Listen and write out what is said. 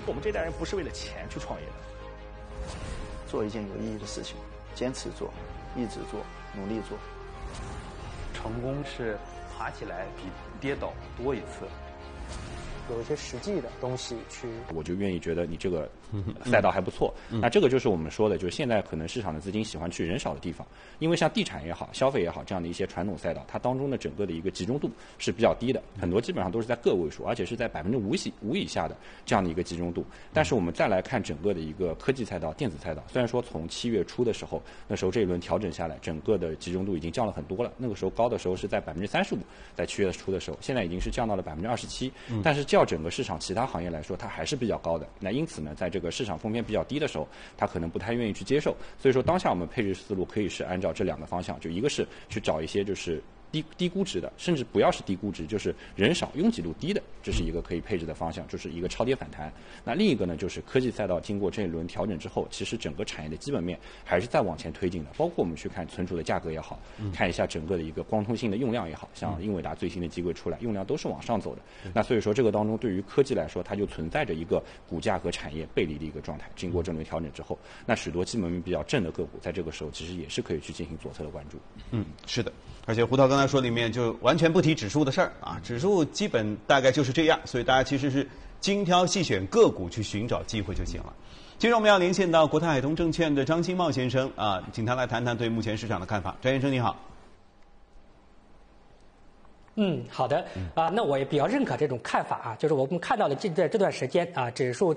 我们这代人不是为了钱去创业的， 做一件有意义的事情，坚持做，一直做，努力做。 成功是爬起来比跌倒多一次。 有一些实际的东西去， 我就愿意觉得你这个赛道还不错。那这个就是我们说的，就是现在可能市场的资金喜欢去人少的地方，因为像地产也好、消费也好这样的一些传统赛道，它当中的整个的一个集中度是比较低的，很多基本上都是在个位数，而且是在5%以下的这样的一个集中度。但是我们再来看整个的一个科技赛道、电子赛道，虽然说从7月初的时候，那时候这一轮调整下来，整个的集中度已经降了很多了。那个时候高的时候是在35%，在7月初的时候，现在已经是降到了27%。但是较整个市场其他行业来说，它还是比较高的。那因此呢，在这个市场风险比较低的时候，它可能不太愿意去接受。所以说，当下我们配置思路可以是按照这2个方向，就一个是去找一些就是低估值的，甚至不要是低估值，就是人少、拥挤度低的，这是一个可以配置的方向，就是一个超跌反弹。那另一个呢，就是科技赛道经过这一轮调整之后，其实整个产业的基本面还是在往前推进的，包括我们去看存储的价格也好，看一下整个的一个光通信的用量也好，像英伟达最新的机柜出来，用量都是往上走的。那所以说这个当中对于科技来说，它就存在着一个股价和产业背离的一个状态。经过这轮调整之后，那许多基本面比较正的个股，在这个时候其实也是可以去进行左侧的关注。 是的。而且胡涛刚才说里面就完全不提指数的事儿啊，指数基本大概就是这样，所以大家其实是精挑细选个股去寻找机会就行了。接着我们要连线到国泰海通证券的张金茂先生啊，请他来谈谈对目前市场的看法。张先生你好。 好的那我也比较认可这种看法啊，就是我们看到了这段时间啊，指数